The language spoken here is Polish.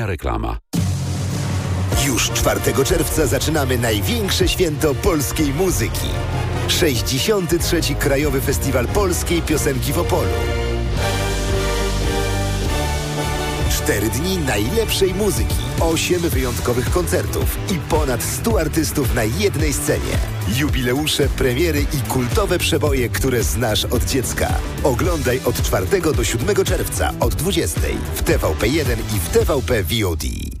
Reklama. Już 4 czerwca zaczynamy największe święto polskiej muzyki. 63. Krajowy Festiwal Polskiej Piosenki w Opolu. 4 dni najlepszej muzyki, 8 wyjątkowych koncertów i ponad 100 artystów na jednej scenie. Jubileusze, premiery i kultowe przeboje, które znasz od dziecka. Oglądaj od 4 do 7 czerwca od 20 w TVP1 i w TVP VOD.